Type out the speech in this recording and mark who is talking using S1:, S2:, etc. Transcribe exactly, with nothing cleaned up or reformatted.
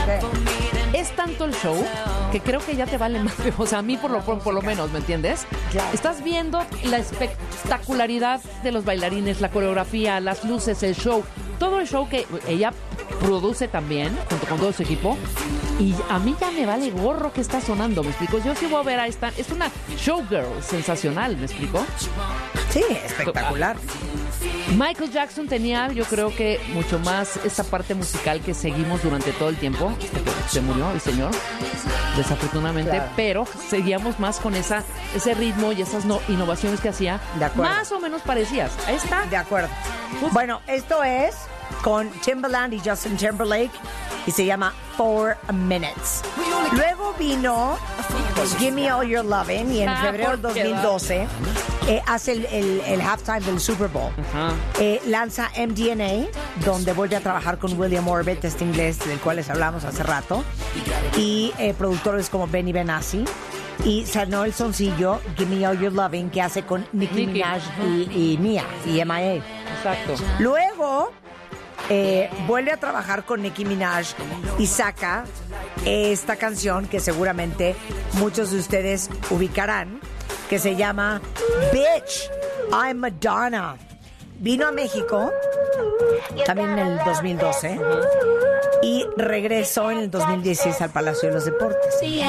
S1: Es tanto el show que creo que ya te vale más. O sea, a mí por lo, por, por lo menos, ¿me entiendes?
S2: Claro.
S1: Estás viendo la espectacularidad de los bailarines, la coreografía, las luces, el show. Todo el show que ella produce también, junto con todo su equipo. Y a mí ya me vale gorro que está sonando, ¿me explico? Yo sí voy a ver a esta... Es una showgirl sensacional, ¿me explico?
S2: Sí, espectacular.
S1: Michael Jackson tenía, yo creo que mucho más esta parte musical que seguimos durante todo el tiempo. Se murió el señor, desafortunadamente,
S2: Claro.
S1: pero seguíamos más con esa ese ritmo y esas no, innovaciones que hacía.
S2: De acuerdo.
S1: Más o menos parecidas. Ahí está.
S2: De acuerdo. Bueno, esto es con Timbaland y Justin Timberlake y se llama Four Minutes. Luego vino Give Me All Your Lovin' y en
S1: Ah,
S2: febrero del
S1: ¿por
S2: dos
S1: qué
S2: mil doce eh, hace el, el, el halftime del Super Bowl.
S1: Ajá.
S2: Eh, lanza M D N A, donde vuelve a trabajar con William Orbit, este inglés del cual les hablamos hace rato, y eh, productores como Benny Benassi. Y sanó el soncillo Give Me All Your Lovin' que hace con Nicki,
S1: Nicki.
S2: Minaj y, y Mia y M I A.
S1: Exacto.
S2: Luego eh, vuelve a trabajar con Nicki Minaj y saca esta canción que seguramente muchos de ustedes ubicarán, que se llama Bitch, I'm Madonna. Vino a México también en el dos mil doce y regresó en el dos mil dieciséis al Palacio de los Deportes.